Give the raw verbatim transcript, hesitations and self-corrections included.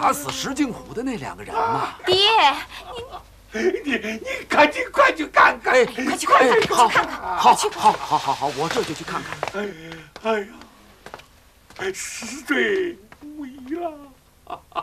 打死石敬虎的那两个人嘛。 爹， 你你你赶紧快去看看！ 哎， 快去看看，快去看看！ 好，好，好，好，好，我这就去看看。 哎，哎呀，死罪无疑了。